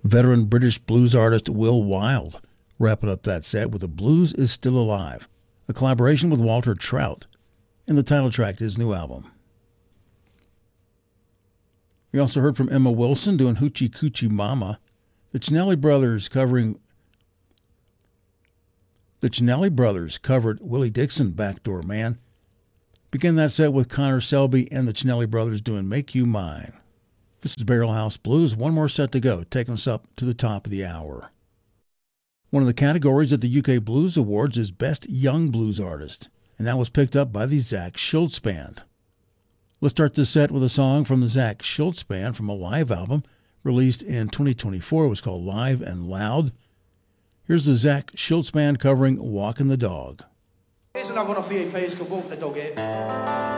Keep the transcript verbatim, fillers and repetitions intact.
veteran British blues artist Will Wild, wrapping up that set with The Blues Is Still Alive, a collaboration with Walter Trout, and the title track to his new album. We also heard from Emma Wilson doing Hoochie Coochie Mama, the Chinelli Brothers covering The Chinelli Brothers covered Willie Dixon, Backdoor Man. Begin that set with Connor Selby and the Chinelli Brothers doing Make You Mine. This is Barrel House Blues. One more set to go, taking us up to the top of the hour. One of the categories at the U K Blues Awards is Best Young Blues Artist, and that was picked up by the Zach Schultz Band. Let's start this set with a song from the Zach Schultz Band from a live album released in twenty twenty-four. It was called Live and Loud. Here's the Zach Schultz Band covering Walking the Dog. Here's another one off the E P. It's called Walking the Dog here.